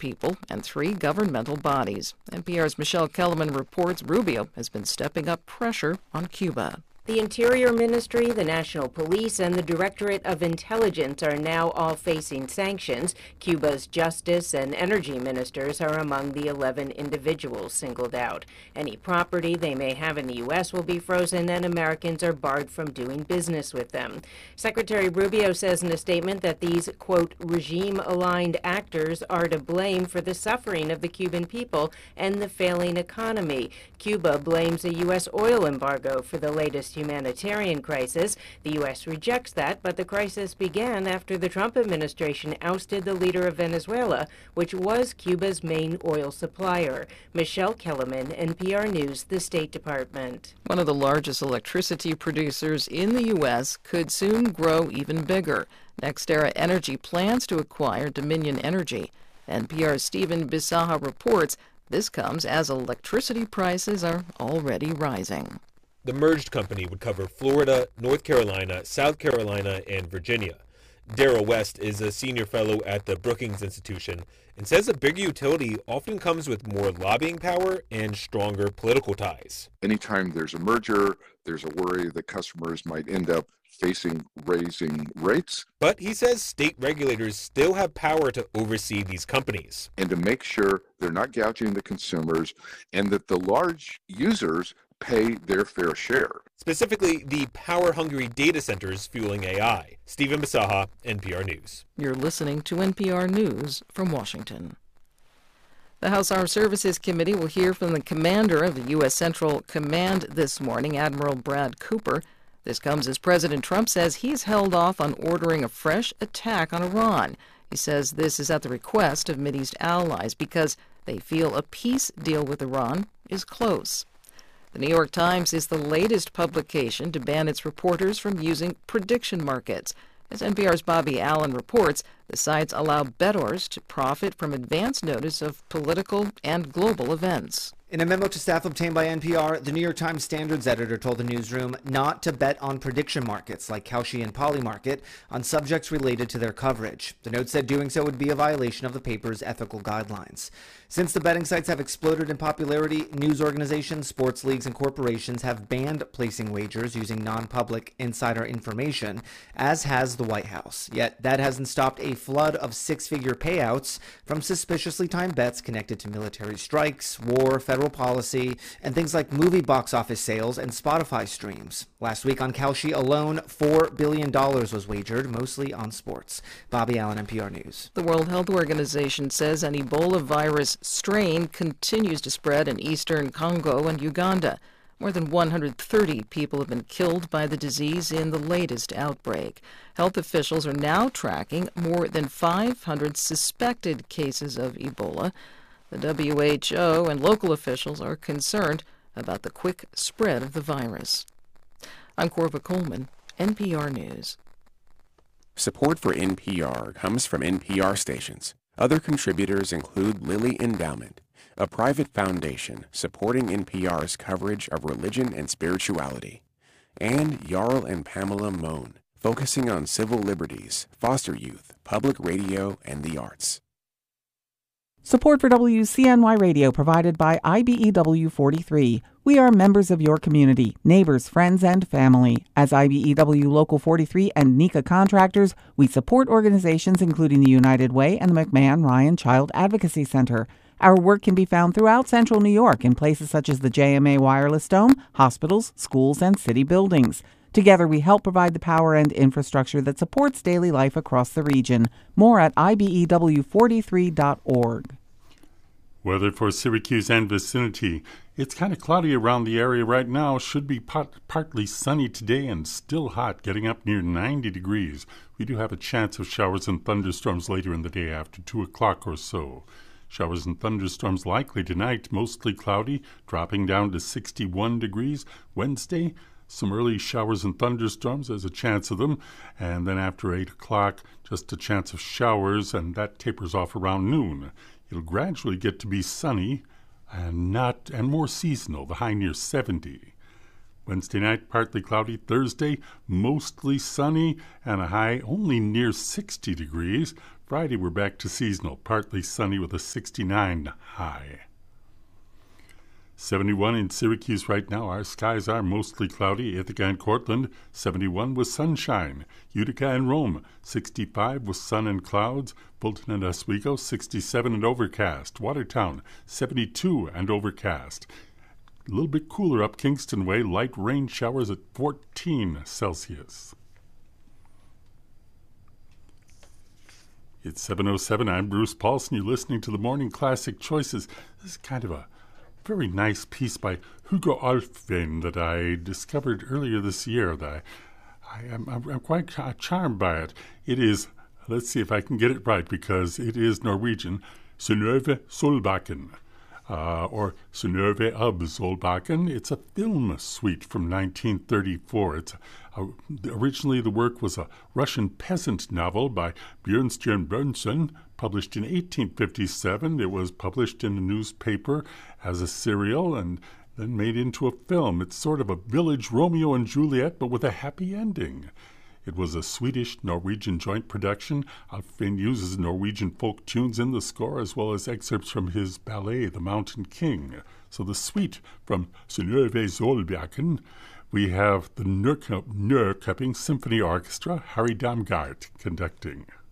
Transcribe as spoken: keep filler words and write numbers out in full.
people and three governmental bodies. N P R's Michelle Kellerman reports Rubio has been stepping up pressure on Cuba. The Interior Ministry, the National Police, and the Directorate of Intelligence are now all facing sanctions. Cuba's Justice and Energy Ministers are among the eleven individuals singled out. Any property they may have in the U S will be frozen, and Americans are barred from doing business with them. Secretary Rubio says in a statement that these, quote, regime-aligned actors are to blame for the suffering of the Cuban people and the failing economy. Cuba blames a U S oil embargo for the latest humanitarian crisis. The U S rejects that, but the crisis began after the Trump administration ousted the leader of Venezuela, which was Cuba's main oil supplier. Michelle Kellerman, N P R News, the State Department. One of the largest electricity producers in the U S could soon grow even bigger. NextEra Energy plans to acquire Dominion Energy. N P R's Stephen Bisaha reports this comes as electricity prices are already rising. The merged company would cover Florida, North Carolina, South Carolina, and Virginia. Darrell West is a senior fellow at the Brookings Institution and says a bigger utility often comes with more lobbying power and stronger political ties. Anytime there's a merger, there's a worry that customers might end up facing raising rates. But he says state regulators still have power to oversee these companies. And to make sure they're not gouging the consumers and that the large users pay their fair share. Specifically, the power-hungry data centers fueling A I. Stephen Bisaha, N P R News. You're listening to N P R News from Washington. The House Armed Services Committee will hear from the commander of the U S. Central Command this morning, Admiral Brad Cooper. This comes as President Trump says he's held off on ordering a fresh attack on Iran. He says this is at the request of Mideast allies because they feel a peace deal with Iran is close. The New York Times is the latest publication to ban its reporters from using prediction markets. As N P R's Bobby Allen reports, the sites allow bettors to profit from advance notice of political and global events. In a memo to staff obtained by N P R, the New York Times standards editor told the newsroom not to bet on prediction markets like Kalshi and Polymarket on subjects related to their coverage. The note said doing so would be a violation of the paper's ethical guidelines. Since the betting sites have exploded in popularity, news organizations, sports leagues, and corporations have banned placing wagers using non-public insider information, as has the White House. Yet that hasn't stopped a flood of six-figure payouts from suspiciously timed bets connected to military strikes, war, federal policy, and things like movie box office sales and Spotify streams. Last week on Kalshi alone, four billion dollars was wagered, mostly on sports. Bobby Allen, N P R News. The World Health Organization says an Ebola virus strain continues to spread in eastern Congo and Uganda. More than one hundred thirty people have been killed by the disease in the latest outbreak. Health officials are now tracking more than five hundred suspected cases of Ebola. The W H O and local officials are concerned about the quick spread of the virus. I'm Corva Coleman, N P R News. Support for N P R comes from N P R stations. Other contributors include Lilly Endowment, a private foundation supporting N P R's coverage of religion and spirituality, and Jarl and Pamela Mohn, focusing on civil liberties, foster youth, public radio, and the arts. Support for W C N Y Radio provided by I B E W forty-three. We are members of your community, neighbors, friends, and family. As I B E W Local forty-three and NECA contractors, we support organizations including the United Way and the McMahon Ryan Child Advocacy Center. Our work can be found throughout Central New York in places such as the J M A Wireless Dome, hospitals, schools, and city buildings. Together, we help provide the power and infrastructure that supports daily life across the region. More at I B E W forty-three dot org. Weather for Syracuse and vicinity. It's kind of cloudy around the area right now. Should be part, partly sunny today and still hot, getting up near ninety degrees. We do have a chance of showers and thunderstorms later in the day after two o'clock or so. Showers and thunderstorms likely tonight, mostly cloudy, dropping down to sixty-one degrees. Wednesday, some early showers and thunderstorms, there's a chance of them. And then after eight o'clock, just a chance of showers, and that tapers off around noon. It'll gradually get to be sunny and not and more seasonal, the high near seventy. Wednesday night, partly cloudy. Thursday, mostly sunny and a high only near sixty degrees. Friday, we're back to seasonal, partly sunny with a sixty-nine high. seventy-one in Syracuse right now. Our skies are mostly cloudy. Ithaca and Cortland, seventy-one with sunshine. Utica and Rome, sixty-five with sun and clouds. Fulton and Oswego, sixty-seven and overcast. Watertown, seventy-two and overcast. A little bit cooler up Kingston way. Light rain showers at fourteen Celsius. It's seven oh seven. I'm Bruce Paulson. You're listening to the Morning Classic Choices. This is kind of a very nice piece by Hugo Alfvén that I discovered earlier this year. That I, I am I'm, I'm quite charmed by it. It is, let's see if I can get it right because it is Norwegian, Synnøve Solbakken, uh, or Synnøve av Solbakken. It's a film suite from nineteen thirty-four. It's a, originally the work was a Russian peasant novel by Bjørnstjerne Bjørnson, published in eighteen fifty-seven. It was published in a newspaper as a serial and then made into a film. It's sort of a village Romeo and Juliet, but with a happy ending. It was a Swedish-Norwegian joint production. Alfvén uses Norwegian folk tunes in the score as well as excerpts from his ballet, The Mountain King. So the suite from Synnøve Solbakken, we have the Norrköping Symphony Orchestra, Harry Damgaard conducting.